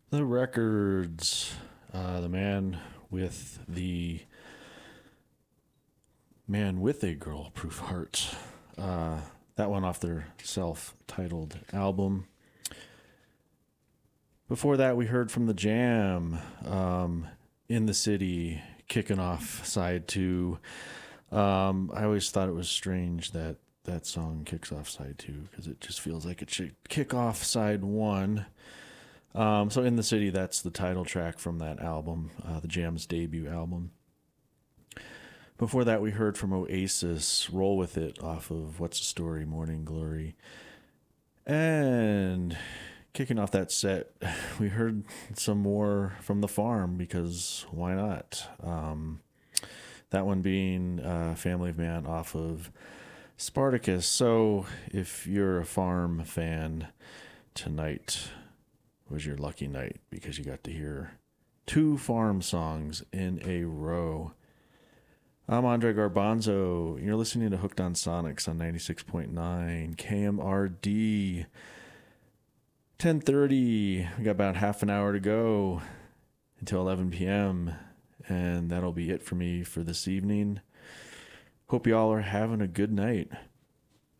The Records, the man with a girl proof heart. Uh, that one off their self-titled album. Before that, we heard from the Jam, in the city, kicking off side two. I always thought it was strange that that song kicks off side two because it just feels like it should kick off side one. So in the city, that's the title track from that album, the Jam's debut album. Before that, we heard from Oasis, "Roll with It" off of "What's the Story," "Morning Glory," and kicking off that set, we heard some more from The Farm because why not? That one being "Family of Man" off of Spartacus. So if you're a Farm fan, tonight was your lucky night because you got to hear two Farm songs in a row. I'm Andre Garbanzo. You're listening to Hooked on Sonics on 96.9 KMRD. 10:30. We got about half an hour to go until 11 p.m. And that'll be it for me for this evening. Hope y'all are having a good night.